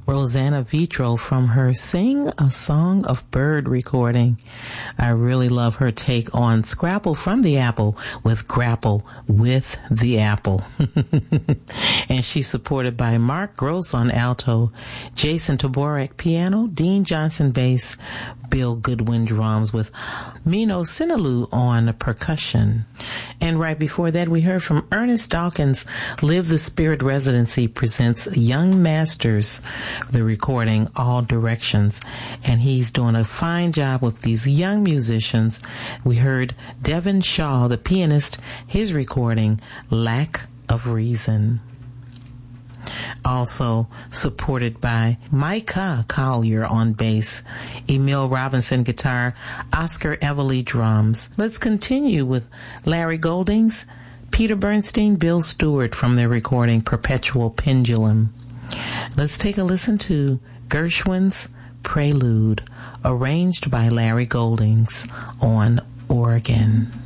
Rosanna Vitro from her Sing a Song of Bird recording. I really love her take on Scrapple from the Apple with Grapple with the Apple. And she's supported by Mark Gross on alto, Jason Taborek piano, Dean Johnson bass, Bill Goodwin drums with Mino Sinalu on percussion. And right before that, we heard from Ernest Dawkins. Live the Spirit Residency presents Young Masters, the recording All Directions. And he's doing a fine job with these young musicians. We heard Devin Shaw, the pianist, his recording Lack of Reason. Also supported by Micah Collier on bass, Emil Robinson guitar, Oscar Evely drums. Let's continue with Larry Goldings, Peter Bernstein, Bill Stewart from their recording Perpetual Pendulum. Let's take a listen to Gershwin's Prelude, arranged by Larry Goldings on organ.